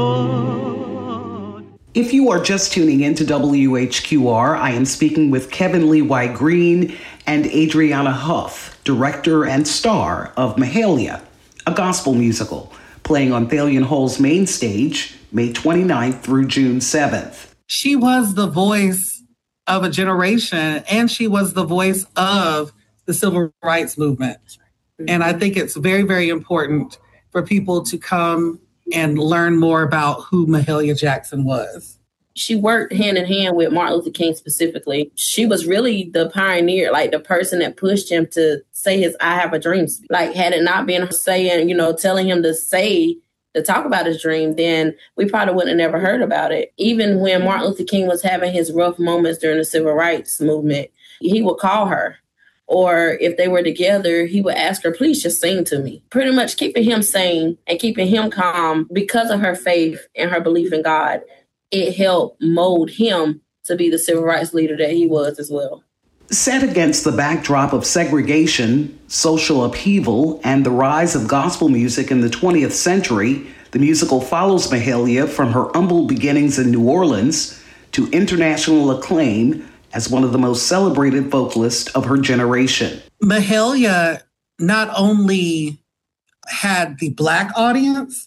If you are just tuning in to WHQR, I am speaking with Kevin Lee White Green and Adriana Huff, director and star of Mahalia, a gospel musical playing on Thalian Hall's main stage May 29th through June 7th. She was the voice of a generation, and she was the voice of the civil rights movement. And I think it's very, very important for people to come and learn more about who Mahalia Jackson was. She worked hand in hand with Martin Luther King specifically. She was really the pioneer, like the person that pushed him to say his I have a dream. Like, had it not been her saying, telling him to talk about his dream, then we probably wouldn't have never heard about it. Even when Martin Luther King was having his rough moments during the civil rights movement, he would call her. Or if they were together, he would ask her, please just sing to me. Pretty much keeping him sane and keeping him calm because of her faith and her belief in God. It helped mold him to be the civil rights leader that he was as well. Set against the backdrop of segregation, social upheaval, and the rise of gospel music in the 20th century, the musical follows Mahalia from her humble beginnings in New Orleans to international acclaim as one of the most celebrated vocalists of her generation. Mahalia not only had the Black audience,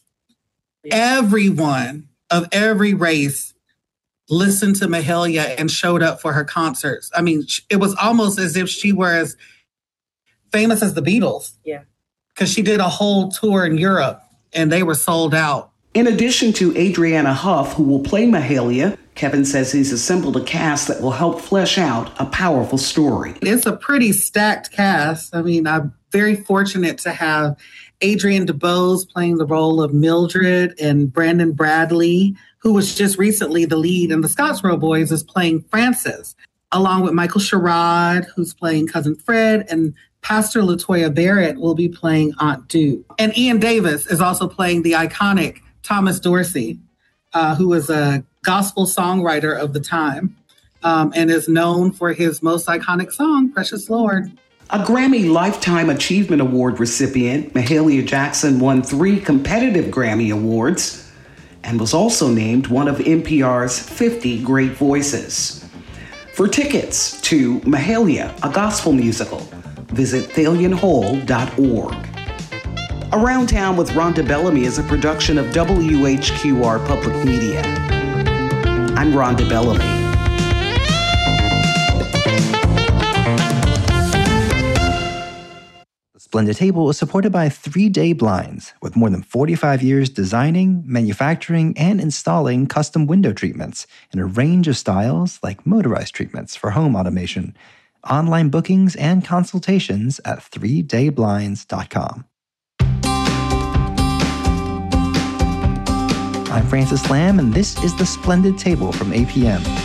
everyone of every race listened to Mahalia and showed up for her concerts. I mean, it was almost as if she were as famous as the Beatles. Yeah. Because she did a whole tour in Europe and they were sold out. In addition to Adriana Huff, who will play Mahalia, Kevin says he's assembled a cast that will help flesh out a powerful story. It's a pretty stacked cast. I mean, I'm very fortunate to have Adrienne DeBose playing the role of Mildred, and Brandon Bradley, who was just recently the lead in the Scottsboro Boys, is playing Francis, along with Michael Sherrod, who's playing Cousin Fred, and Pastor LaToya Barrett will be playing Aunt Du. And Ian Davis is also playing the iconic Thomas Dorsey, who was a gospel songwriter of the time and is known for his most iconic song, Precious Lord. A Grammy Lifetime Achievement Award recipient, Mahalia Jackson won 3 competitive Grammy Awards and was also named one of NPR's 50 Great Voices. For tickets to Mahalia, a gospel musical, visit thalianhall.org. Around Town with Rhonda Bellamy is a production of WHQR Public Media. I'm Rhonda Bellamy. The Splendid Table is supported by 3 Day Blinds, with more than 45 years designing, manufacturing, and installing custom window treatments in a range of styles like motorized treatments for home automation. Online bookings and consultations at 3dayblinds.com. I'm Francis Lamb, and this is The Splendid Table from APM.